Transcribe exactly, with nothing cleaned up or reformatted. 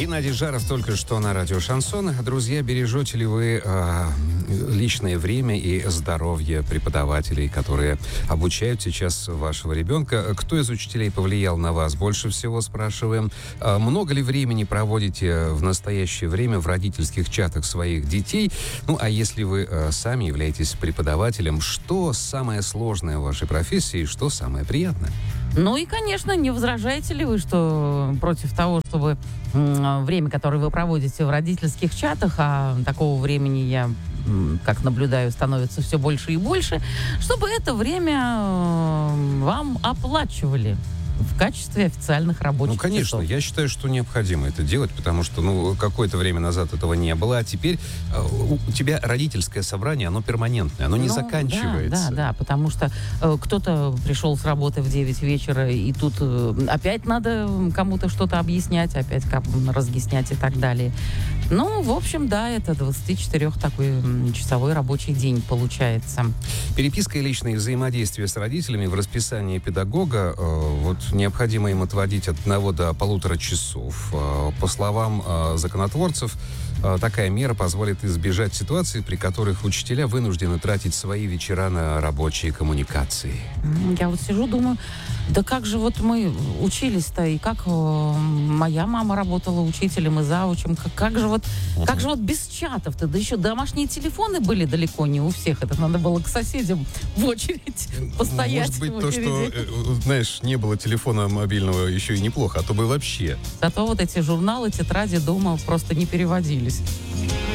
Геннадий Жаров только что на радио «Шансон». Друзья, бережете ли вы э, личное время и здоровье преподавателей, которые обучают сейчас вашего ребенка? Кто из учителей повлиял на вас больше всего, спрашиваем. Э, много ли времени проводите в настоящее время в родительских чатах своих детей? Ну, а если вы э, сами являетесь преподавателем, что самое сложное в вашей профессии, что самое приятное? Ну и, конечно, не возражаете ли вы, что против того, чтобы м, время, которое вы проводите в родительских чатах, а такого времени я, м, как наблюдаю, становится все больше и больше, чтобы это время э, вам оплачивали в качестве официальных рабочих Ну, конечно, часов. я считаю, что необходимо это делать, потому что, ну, какое-то время назад этого не было, а теперь э, у, у тебя родительское собрание, оно перманентное, оно не Ну, заканчивается. Да, да, да, потому что э, кто-то пришел с работы в девять вечера, и тут э, опять надо кому-то что-то объяснять, опять кому-то разъяснять и так далее. Ну, в общем, да, это двадцатичетырёх такой м, часовой рабочий день получается. Переписка и личные взаимодействия с родителями в расписании педагога, э, вот необходимо им отводить от одного до полутора часов. Э, по словам э, законотворцев, э, такая мера позволит избежать ситуаций, при которых учителя вынуждены тратить свои вечера на рабочие коммуникации. М, Я вот сижу, думаю, да как же вот мы учились-то, и как э, моя мама работала учителем и заучем, как, как же вот, как же вот без чатов-то, да еще домашние телефоны были далеко не у всех, это надо было к соседям в очередь постоять. Может быть, в то, что, очереди. э, знаешь, не было телефона мобильного, еще и неплохо, а то бы вообще. Зато вот эти журналы, тетради дома просто не переводились.